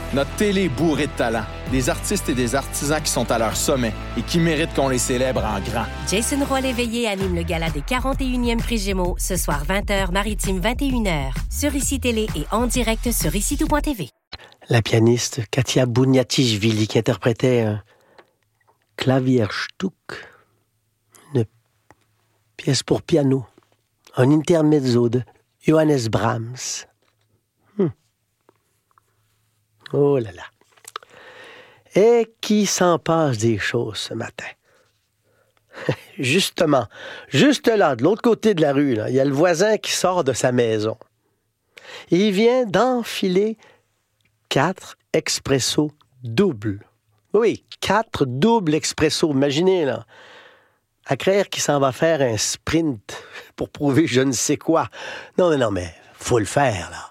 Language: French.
Notre télé est bourrée de talent. Des artistes et des artisans qui sont à leur sommet et qui méritent qu'on les célèbre en grand. Jason Roy-Léveillé anime le gala des 41e Prix Gémeaux ce soir 20h, maritime 21h. Sur ICI Télé et en direct sur ICITOU.tv. La pianiste Katia Bouniatichvili qui interprétait un Klavierstück, une pièce pour piano, un intermezzo de Johannes Brahms. Oh là là. Et qui s'en passe des choses ce matin? Justement, juste là, de l'autre côté de la rue, là, il y a le voisin qui sort de sa maison. Et il vient d'enfiler 4 expressos doubles. Oui, 4 doubles expressos. Imaginez, là. À croire qu'il s'en va faire un sprint pour prouver je ne sais quoi. Non, mais faut le faire, là.